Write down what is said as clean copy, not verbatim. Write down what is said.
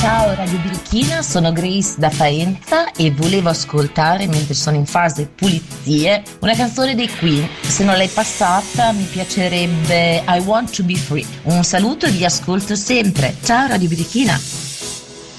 Ciao Radio Birichina, sono Grace da Faenza e volevo ascoltare, mentre sono in fase pulizie, una canzone dei Queen. Se non l'hai passata mi piacerebbe I Want to Be Free. Un saluto e vi ascolto sempre. Ciao Radio Birichina.